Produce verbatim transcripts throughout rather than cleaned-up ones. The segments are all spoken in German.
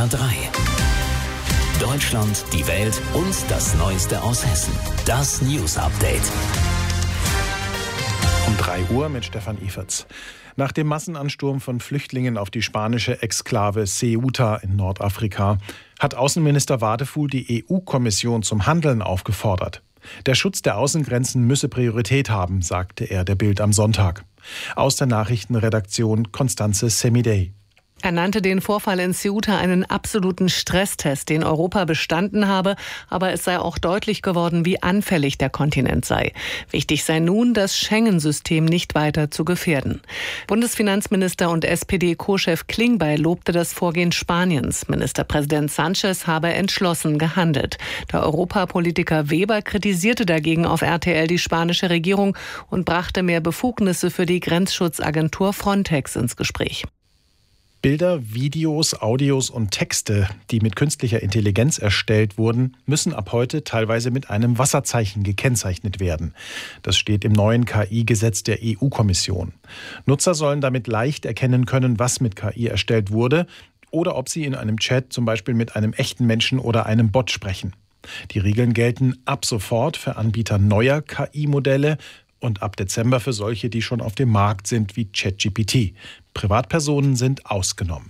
R drei. Deutschland, die Welt und das Neueste aus Hessen. Das News Update. Um drei Uhr mit Stefan Ifertz. Nach dem Massenansturm von Flüchtlingen auf die spanische Exklave Ceuta in Nordafrika hat Außenminister Wadefuhl die E U-Kommission zum Handeln aufgefordert. Der Schutz der Außengrenzen müsse Priorität haben, sagte er der Bild am Sonntag. Aus der Nachrichtenredaktion Constanze Semidey. Er nannte den Vorfall in Ceuta einen absoluten Stresstest, den Europa bestanden habe, aber es sei auch deutlich geworden, wie anfällig der Kontinent sei. Wichtig sei nun, das Schengen-System nicht weiter zu gefährden. Bundesfinanzminister und S P D-Co-Chef Klingbeil lobte das Vorgehen Spaniens. Ministerpräsident Sánchez habe entschlossen gehandelt. Der Europapolitiker Weber kritisierte dagegen auf R T L die spanische Regierung und brachte mehr Befugnisse für die Grenzschutzagentur Frontex ins Gespräch. Bilder, Videos, Audios und Texte, die mit künstlicher Intelligenz erstellt wurden, müssen ab heute teilweise mit einem Wasserzeichen gekennzeichnet werden. Das steht im neuen K I-Gesetz der E U-Kommission. Nutzer sollen damit leicht erkennen können, was mit K I erstellt wurde oder ob sie in einem Chat zum Beispiel mit einem echten Menschen oder einem Bot sprechen. Die Regeln gelten ab sofort für Anbieter neuer K I-Modelle und ab Dezember für solche, die schon auf dem Markt sind, wie ChatGPT. Privatpersonen sind ausgenommen.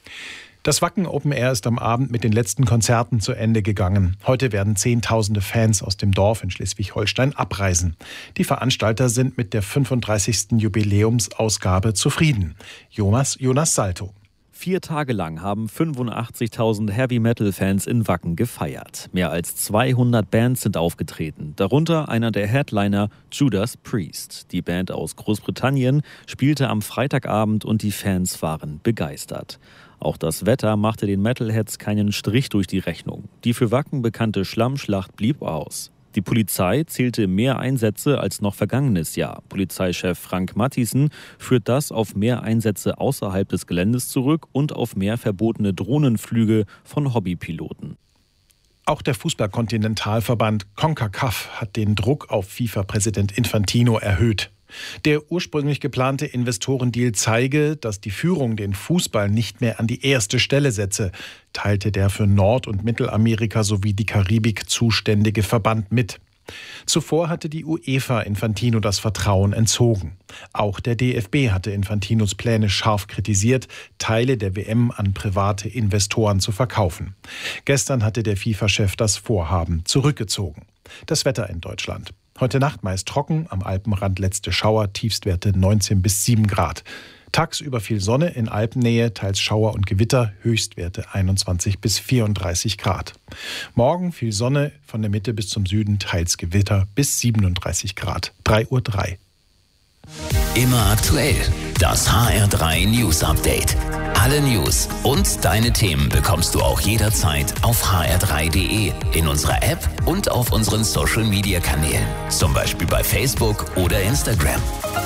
Das Wacken Open Air ist am Abend mit den letzten Konzerten zu Ende gegangen. Heute werden Zehntausende Fans aus dem Dorf in Schleswig-Holstein abreisen. Die Veranstalter sind mit der fünfunddreißigsten Jubiläumsausgabe zufrieden. Jonas, Jonas Salto. Vier Tage lang haben fünfundachtzigtausend Heavy-Metal-Fans in Wacken gefeiert. Mehr als zweihundert Bands sind aufgetreten, darunter einer der Headliner, Judas Priest. Die Band aus Großbritannien spielte am Freitagabend und die Fans waren begeistert. Auch das Wetter machte den Metalheads keinen Strich durch die Rechnung. Die für Wacken bekannte Schlammschlacht blieb aus. Die Polizei zählte mehr Einsätze als noch vergangenes Jahr. Polizeichef Frank Matthiessen führt das auf mehr Einsätze außerhalb des Geländes zurück und auf mehr verbotene Drohnenflüge von Hobbypiloten. Auch der Fußballkontinentalverband CONCACAF hat den Druck auf FIFA-Präsident Infantino erhöht. Der ursprünglich geplante Investorendeal zeige, dass die Führung den Fußball nicht mehr an die erste Stelle setze, teilte der für Nord- und Mittelamerika sowie die Karibik zuständige Verband mit. Zuvor hatte die UEFA Infantino das Vertrauen entzogen. Auch der D F B hatte Infantinos Pläne scharf kritisiert, Teile der W M an private Investoren zu verkaufen. Gestern hatte der FIFA-Chef das Vorhaben zurückgezogen. Das Wetter in Deutschland. Heute Nacht meist trocken, am Alpenrand letzte Schauer, Tiefstwerte neunzehn bis sieben Grad. Tagsüber viel Sonne, in Alpennähe teils Schauer und Gewitter, Höchstwerte einundzwanzig bis vierunddreißig Grad. Morgen viel Sonne, von der Mitte bis zum Süden teils Gewitter bis siebenunddreißig Grad. drei Uhr drei. Immer aktuell, das H R drei News Update. Alle News und deine Themen bekommst du auch jederzeit auf h r drei punkt d e, in unserer App und auf unseren Social-Media-Kanälen. Zum Beispiel bei Facebook oder Instagram.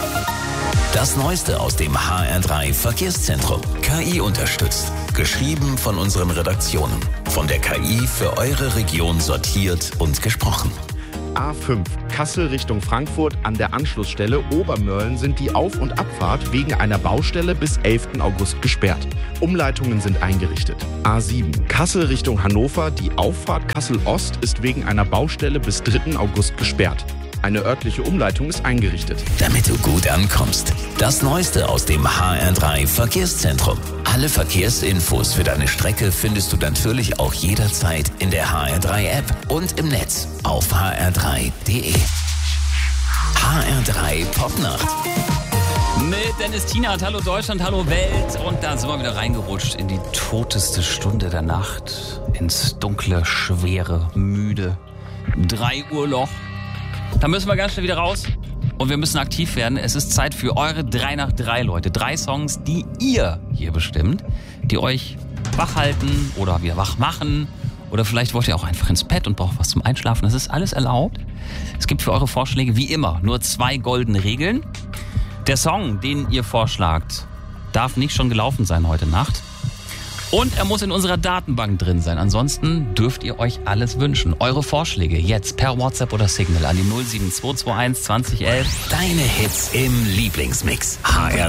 Das Neueste aus dem H R drei Verkehrszentrum. K I unterstützt. Geschrieben von unseren Redaktionen. Von der K I für eure Region sortiert und gesprochen. A fünf, Kassel Richtung Frankfurt an der Anschlussstelle Obermörlen sind die Auf- und Abfahrt wegen einer Baustelle bis elften August gesperrt. Umleitungen sind eingerichtet. A sieben, Kassel Richtung Hannover, die Auffahrt Kassel Ost ist wegen einer Baustelle bis dritten August gesperrt. Eine örtliche Umleitung ist eingerichtet. Damit du gut ankommst. Das Neueste aus dem H R drei Verkehrszentrum. Alle Verkehrsinfos für deine Strecke findest du natürlich auch jederzeit in der H R drei App und im Netz auf h r drei punkt d e. H R drei Popnacht. Mit Dennis Tienert, hallo Deutschland, hallo Welt. Und da sind wir wieder reingerutscht in die toteste Stunde der Nacht. Ins dunkle, schwere, müde drei Uhr Loch. Da müssen wir ganz schnell wieder raus und wir müssen aktiv werden. Es ist Zeit für eure drei nach drei, Leute. Drei Songs, die ihr hier bestimmt, die euch wach halten oder wieder wach machen. Oder vielleicht wollt ihr auch einfach ins Bett und braucht was zum Einschlafen. Das ist alles erlaubt. Es gibt für eure Vorschläge wie immer nur zwei goldene Regeln. Der Song, den ihr vorschlagt, darf nicht schon gelaufen sein heute Nacht. Und er muss in unserer Datenbank drin sein. Ansonsten dürft ihr euch alles wünschen. Eure Vorschläge jetzt per WhatsApp oder Signal an die null sieben zwei zwei eins zwanzig elf. Deine Hits im Lieblingsmix. H R